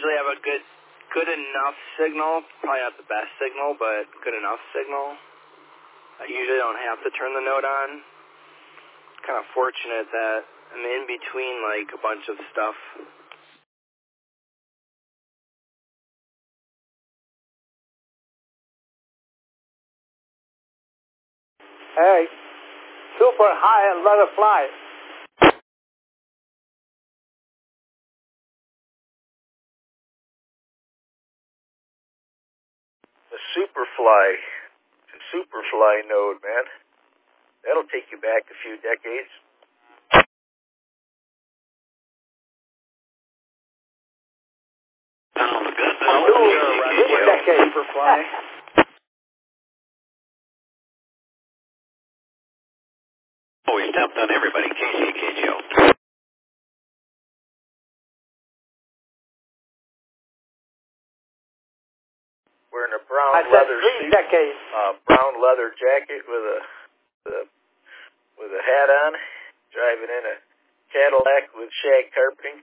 usually have a good enough signal. Probably not the best signal, but good enough signal. I usually don't have to turn the note on. Kind of fortunate that I'm in between like a bunch of stuff. Hey, super high and let it fly. The Superfly node, man. That'll take you back a few decades. Sounds good. Superfly. Oh, we stepped on everybody. KCKGO. Wearing a brown leather suit, brown leather jacket with a hat on, driving in a Cadillac with shag carpeting.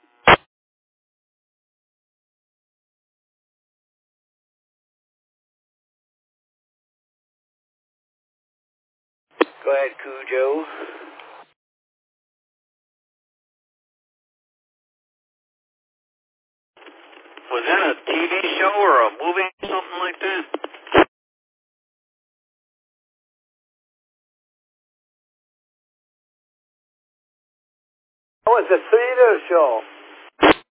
Go ahead, Cujo. Was that a TV show or a movie, something like that? Oh, it's a theater show.